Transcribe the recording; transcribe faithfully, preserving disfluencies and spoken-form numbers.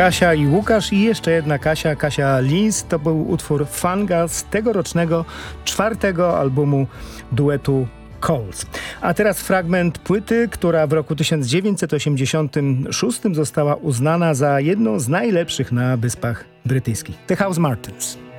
Kasia i Łukasz i jeszcze jedna Kasia, Kasia Lins. To był utwór Fanga z tegorocznego czwartego albumu duetu Coles. A teraz fragment płyty, która w roku tysiąc dziewięćset osiemdziesiątym szóstym została uznana za jedną z najlepszych na Wyspach Brytyjskich. The Housemartins.